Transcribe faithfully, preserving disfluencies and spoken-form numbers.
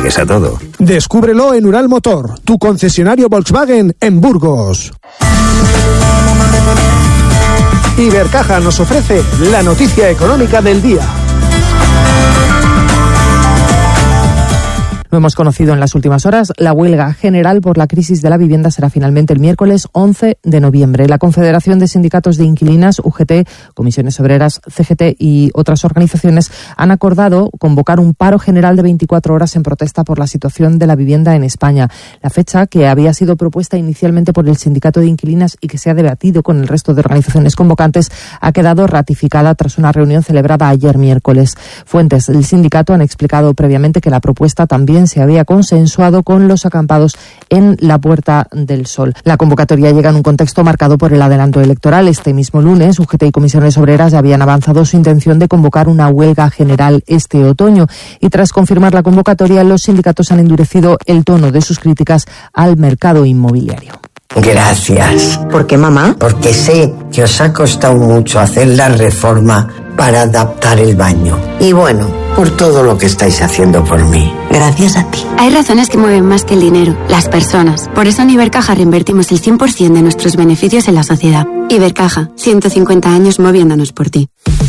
pesa todo. Descúbrelo en Ural Motor, tu concesionario Volkswagen en Burgos. Ibercaja nos ofrece la noticia económica del día. Lo hemos conocido en las últimas horas. La huelga general por la crisis de la vivienda será finalmente el miércoles once de noviembre. La Confederación de Sindicatos de Inquilinas, U G T, Comisiones Obreras, C G T y otras organizaciones han acordado convocar un paro general de veinticuatro horas en protesta por la situación de la vivienda en España. La fecha, que había sido propuesta inicialmente por el Sindicato de Inquilinas y que se ha debatido con el resto de organizaciones convocantes, ha quedado ratificada tras una reunión celebrada ayer miércoles. Fuentes del sindicato han explicado previamente que la propuesta también se había consensuado con los acampados en la Puerta del Sol. La convocatoria llega en un contexto marcado por el adelanto electoral. Este mismo lunes, U G T y Comisiones Obreras ya habían avanzado su intención de convocar una huelga general este otoño, y tras confirmar la convocatoria, los sindicatos han endurecido el tono de sus críticas al mercado inmobiliario. Gracias. ¿Por qué, mamá? Porque sé que os ha costado mucho hacer la reforma para adaptar el baño. Y bueno, por todo lo que estáis haciendo por mí. Gracias a ti. Hay razones que mueven más que el dinero, las personas. Por eso en Ibercaja reinvertimos el cien por ciento de nuestros beneficios en la sociedad. Ibercaja, ciento cincuenta años moviéndonos por ti.